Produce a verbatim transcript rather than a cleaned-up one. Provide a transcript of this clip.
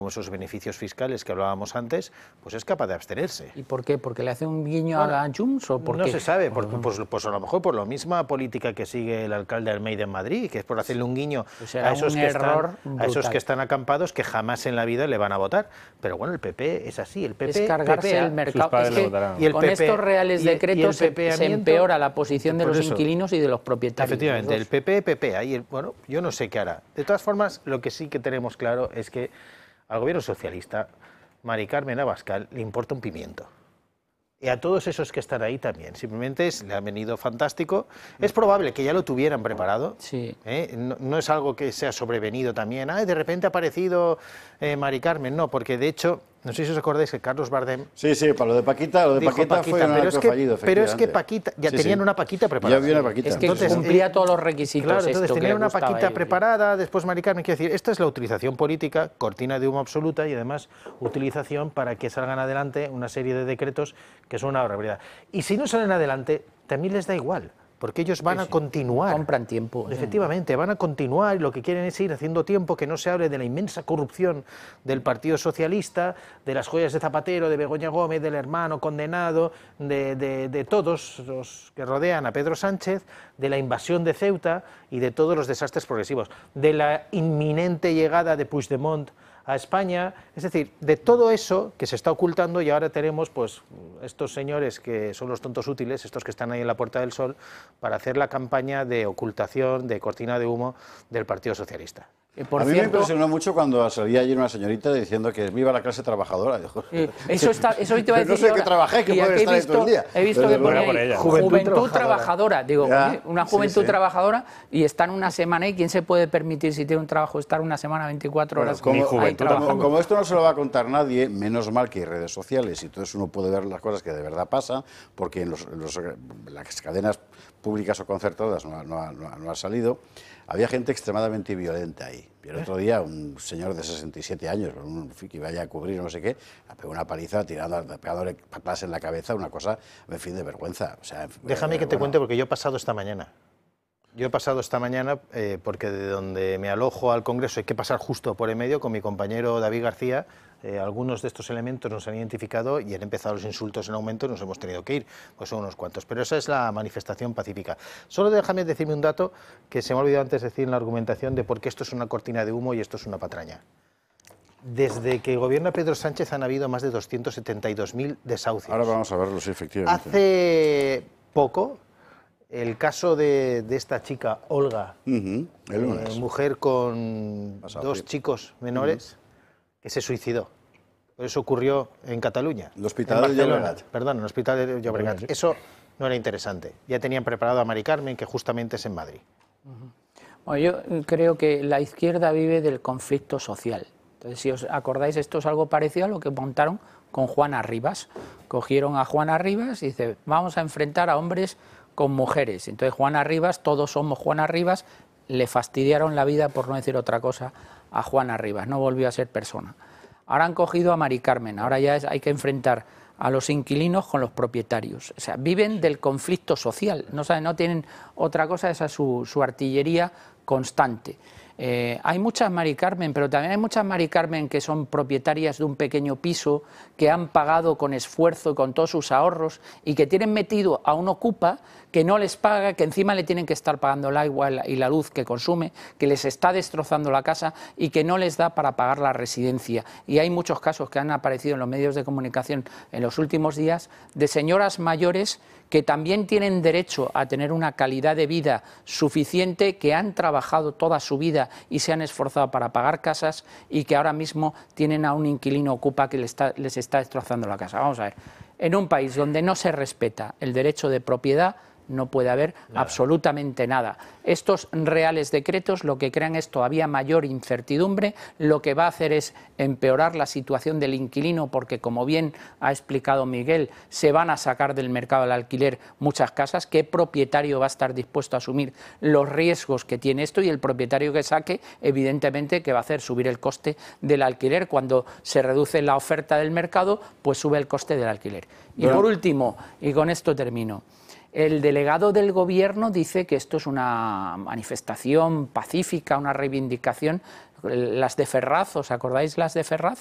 como esos beneficios fiscales que hablábamos antes, pues es capaz de abstenerse. ¿Y por qué? ¿Porque le hace un guiño bueno, a Junts o por no qué? No se sabe, por, pues, pues a lo mejor por la misma política que sigue el alcalde Almeida en Madrid, que es por hacerle un guiño pues a, esos que están, a esos que están acampados que jamás en la vida le van a votar. Pero bueno, el P P es así, el P P... Es cargarse P P, el mercado. Es que y el con P P, estos reales y, decretos y el se empeora la posición de los eso, inquilinos y de los propietarios. Efectivamente, el P P, P P, ahí el, bueno, yo no sé qué hará. De todas formas, lo que sí que tenemos claro es que al gobierno socialista, Mari Carmen Abascal, le importa un pimiento. Y a todos esos que están ahí también. Simplemente es, le ha venido fantástico. Es probable que ya lo tuvieran preparado. Sí. ¿eh? No, no es algo que sea sobrevenido también. Ay, de repente ha aparecido eh, Mari Carmen. No, porque de hecho, no sé si os acordáis que Carlos Bardem... Sí, sí, para lo de Paquita, lo de Paquita, Paquita fue un pero acto es que, fallido, Pero es que Paquita, ya sí, tenían sí. una Paquita preparada. Ya había una Paquita. Es que entonces, cumplía eh, todos los requisitos. Claro, entonces esto tenía una Paquita ellos, preparada, después Mari Carmen, quiero decir, esta es la utilización política, cortina de humo absoluta y además utilización para que salgan adelante una serie de decretos que son una barbaridad. Y si no salen adelante, también les da igual. Porque ellos van sí, a continuar. Compran tiempo. Efectivamente, van a continuar y lo que quieren es ir haciendo tiempo, que no se hable de la inmensa corrupción del Partido Socialista, de las joyas de Zapatero, de Begoña Gómez, del hermano condenado, de, de, de todos los que rodean a Pedro Sánchez, de la invasión de Ceuta y de todos los desastres progresivos, de la inminente llegada de Puigdemont a España, es decir, de todo eso que se está ocultando y ahora tenemos pues estos señores que son los tontos útiles, estos que están ahí en la Puerta del Sol, para hacer la campaña de ocultación, de cortina de humo del Partido Socialista. Eh, por a mí cierto, me impresionó mucho cuando salía ayer una señorita diciendo que viva la clase trabajadora. Dijo, eh, eso, está, eso te iba a decir. No sé qué trabajé, que puede estar ahí todo el día. He visto que pone por ahí, ella. juventud, Juventud trabajadora. trabajadora. Digo, Ya, oye, una juventud sí, sí. trabajadora y están una semana y ¿quién se puede permitir si tiene un trabajo estar una semana veinticuatro horas Bueno, como, ahí como, trabajando? como esto no se lo va a contar nadie, menos mal que hay redes sociales y entonces uno puede ver las cosas que de verdad pasan, porque en, los, en los, las cadenas públicas o concertadas no, no, no, no ha salido. Había gente extremadamente violenta ahí. Y el otro día un señor de sesenta y siete años, un, que vaya a cubrir no sé qué, le pegó una paliza tirando, pegándole patadas en la cabeza, una cosa, en fin, de vergüenza. O sea, Déjame eh, que te bueno. cuente porque yo he pasado esta mañana. Yo he pasado esta mañana eh, porque de donde me alojo al Congreso hay que pasar justo por en medio con mi compañero David García. Eh, algunos de estos elementos nos han identificado y han empezado los insultos en aumento y nos hemos tenido que ir, pues son unos cuantos. Pero esa es la manifestación pacífica. Solo déjame decirme un dato que se me ha olvidado antes decir en la argumentación de por qué esto es una cortina de humo y esto es una patraña. Desde que gobierna Pedro Sánchez han habido más de doscientos setenta y dos mil desahucios. Ahora vamos a verlo, sí, efectivamente. Hace poco, el caso de, de esta chica, Olga, Uh-huh. El lunes. eh, mujer con Pasado, dos sí. chicos menores, uh-huh. que se suicidó. Eso ocurrió en Cataluña. El hospital en de Barcelona. Llobregat. Perdón, en el hospital de Llobregat. Sí. Eso no era interesante. Ya tenían preparado a Mari Carmen, que justamente es en Madrid. Bueno, yo creo que la izquierda vive del conflicto social. Entonces, si os acordáis, esto es algo parecido a lo que montaron con Juana Rivas. Cogieron a Juana Rivas y dice, vamos a enfrentar a hombres con mujeres. Entonces Juana Rivas, todos somos Juana Rivas, le fastidiaron la vida, por no decir otra cosa, a Juana Rivas, no volvió a ser persona. Ahora han cogido a Mari Carmen, ahora ya es, hay que enfrentar a los inquilinos con los propietarios. O sea, viven del conflicto social, no, saben, no tienen otra cosa, esa es su, su artillería constante. Eh, hay muchas Mari Carmen, pero también hay muchas Mari Carmen que son propietarias de un pequeño piso, que han pagado con esfuerzo y con todos sus ahorros y que tienen metido a un ocupa que no les paga, que encima le tienen que estar pagando el agua y la luz que consume, que les está destrozando la casa y que no les da para pagar la residencia. Y hay muchos casos que han aparecido en los medios de comunicación en los últimos días de señoras mayores que también tienen derecho a tener una calidad de vida suficiente, que han trabajado toda su vida y se han esforzado para pagar casas y que ahora mismo tienen a un inquilino ocupa que les está, les está destrozando la casa. Vamos a ver, en un país donde no se respeta el derecho de propiedad, no puede haber nada. absolutamente nada. Estos reales decretos lo que crean es todavía mayor incertidumbre, lo que va a hacer es empeorar la situación del inquilino porque, como bien ha explicado Miguel, se van a sacar del mercado del alquiler muchas casas. ¿Qué propietario va a estar dispuesto a asumir los riesgos que tiene esto? Y el propietario que saque, evidentemente, que va a hacer subir el coste del alquiler. Cuando se reduce la oferta del mercado, pues sube el coste del alquiler. Y Bueno. por último, y con esto termino, el delegado del Gobierno dice que esto es una manifestación pacífica, una reivindicación. las de Ferraz, ¿os acordáis las de Ferraz?